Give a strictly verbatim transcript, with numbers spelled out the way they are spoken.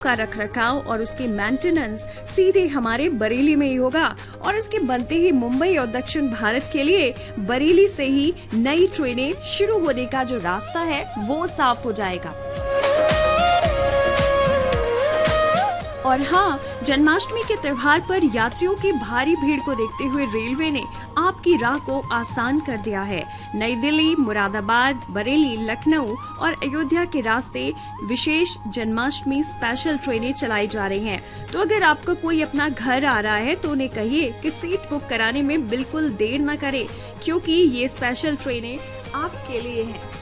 का रखरखाव और उसके मेंटेनेंस सीधे हमारे बरेली में ही होगा और इसके बनते ही मुंबई और दक्षिण भारत के लिए बरेली से ही नई ट्रेनें शुरू होने का जो रास्ता है वो साफ हो जाएगा। और हाँ, जन्माष्टमी के त्योहार पर यात्रियों की भारी भीड़ को देखते हुए रेलवे ने आपकी राह को आसान कर दिया है। नई दिल्ली, मुरादाबाद, बरेली, लखनऊ और अयोध्या के रास्ते विशेष जन्माष्टमी स्पेशल ट्रेनें चलाई जा रही हैं। तो अगर आपका कोई अपना घर आ रहा है तो उन्हें कहिए कि सीट बुक कराने में बिल्कुल देर न करें, क्योंकि ये स्पेशल ट्रेनें आपके लिए हैं।